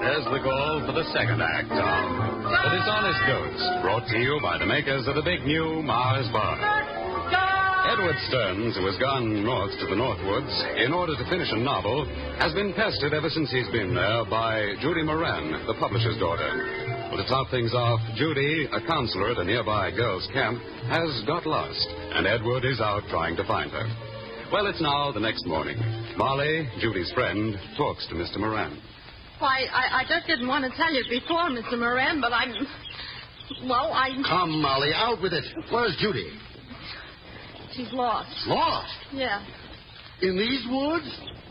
Here's the call for the second act of The Dishonest Ghost, brought to you by the makers of the big new Mars Bar. Edward Stearns, who has gone north to the Northwoods in order to finish a novel, has been pestered ever since he's been there by Judy Moran, the publisher's daughter. Well, to top things off, Judy, a counselor at a nearby girls' camp, has got lost, and Edward is out trying to find her. Well, it's now the next morning. Molly, Judy's friend, talks to Mr. Moran. Why, I just didn't want to tell you before, Mr. Moran, but I'm... Come, Molly, out with it. Where's Judy? She's lost. Lost? Yeah. In these woods?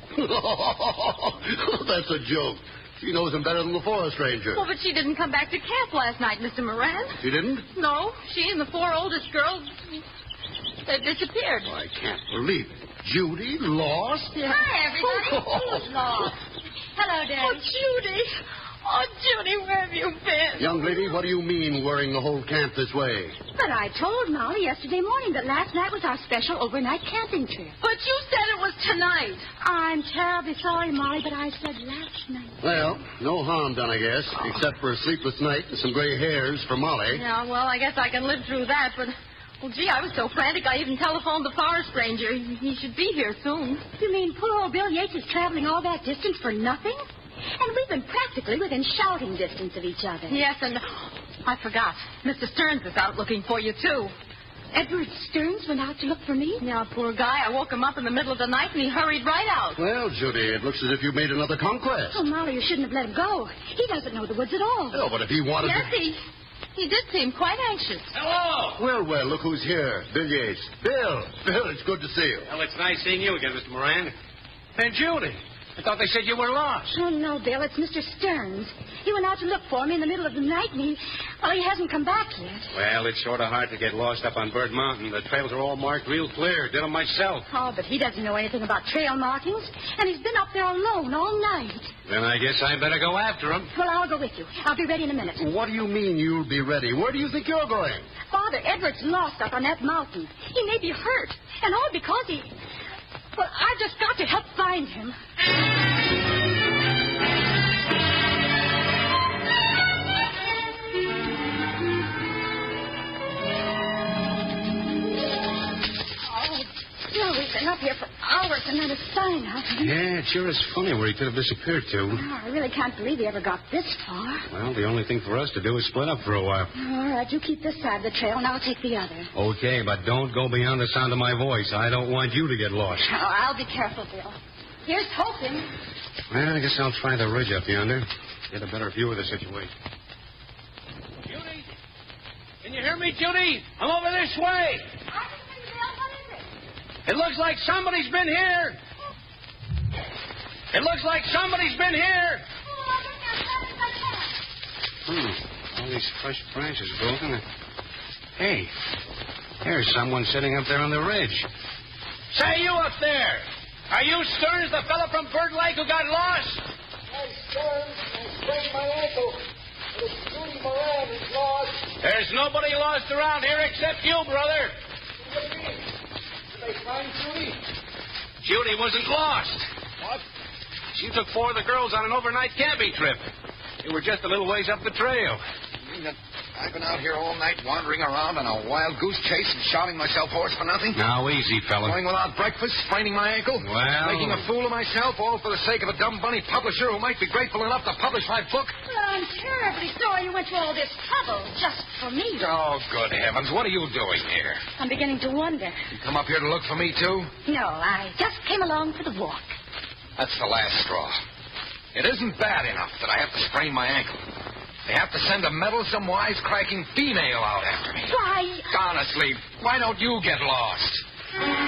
That's a joke. She knows him better than the forest ranger. Well, but she didn't come back to camp last night, Mr. Moran. She didn't? No, she and the 4 oldest girls, they disappeared. Oh, I can't believe it. Judy lost? Yeah. Hi, everybody. Who's lost? Hello, Daddy. Oh, Judy. Oh, Judy, where have you been? Young lady, what do you mean worrying the whole camp this way? But I told Molly yesterday morning that last night was our special overnight camping trip. But you said it was tonight. I'm terribly sorry, Molly, but I said last night. Well, no harm done, I guess, except for a sleepless night and some gray hairs for Molly. Yeah, well, I guess I can live through that, but... Well, gee, I was so frantic I even telephoned the forest ranger. He should be here soon. You mean poor old Bill Yates is traveling all that distance for nothing? And we've been practically within shouting distance of each other. Yes, and I forgot. Mr. Stearns is out looking for you, too. Edward Stearns went out to look for me? Yeah, poor guy. I woke him up in the middle of the night, and he hurried right out. Well, Judy, it looks as if you made another conquest. Oh, Molly, you shouldn't have let him go. He doesn't know the woods at all. Oh, but if he wanted Yes, to... he did seem quite anxious. Hello. Well, look who's here. Bill Yates. Bill, it's good to see you. Well, it's nice seeing you again, Mr. Moran. And Judy, I thought they said you were lost. Oh, no, Bill, it's Mr. Stearns. He went out to look for me in the middle of the night, and he hasn't come back yet. Well, it's sort of hard to get lost up on Bird Mountain. The trails are all marked real clear. Did them myself. Oh, but he doesn't know anything about trail markings, and he's been up there alone all night. Then I guess I better go after him. Well, I'll go with you. I'll be ready in a minute. What do you mean you'll be ready? Where do you think you're going? Father, Edward's lost up on that mountain. He may be hurt, and all because he... Well, I've just got to help find him. Bill, we've been up here for hours and not a sign of him. Yeah, it sure is funny where he could have disappeared to. Oh, I really can't believe he ever got this far. Well, the only thing for us to do is split up for a while. All right, you keep this side of the trail, and I'll take the other. Okay, but don't go beyond the sound of my voice. I don't want you to get lost. Oh, I'll be careful, Bill. Here's hoping. Well, I guess I'll try the ridge up yonder. Get a better view of the situation. Judy? Can you hear me, Judy? I'm over this way. It looks like somebody's been here. It looks like somebody's been here. All these fresh branches broken. Hey, there's someone sitting up there on the ridge. Say, you up there. Are you Stearns, the fellow from Bird Lake who got lost? Hey, Stearns, I sprained my ankle. It's Judy Moran who's lost. There's nobody lost around here except you, brother. What do you mean? Did they find Judy? Judy wasn't lost. What? She took 4 of the girls on an overnight camping trip. They were just a little ways up the trail. You mean that I've been out here all night wandering around on a wild goose chase and shouting myself hoarse for nothing? Now, easy, fella. Going without breakfast, spraining my ankle? Well... Making a fool of myself, all for the sake of a dumb bunny publisher who might be grateful enough to publish my book? Well, I'm terribly sorry you went to all this trouble just for me. Oh, good heavens, what are you doing here? I'm beginning to wonder. You come up here to look for me, too? No, I just came along for the walk. That's the last straw. It isn't bad enough that I have to sprain my ankle. They have to send a meddlesome, wisecracking female out after me. Why? Honestly, why don't you get lost?